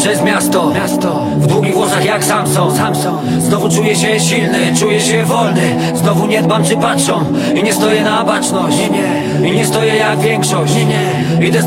przez miasto, w długich włosach jak Samson. Znowu czuję się silny, czuję się wolny. Znowu nie dbam czy patrzą i nie stoję na baczność. I nie stoję jak większość. Idę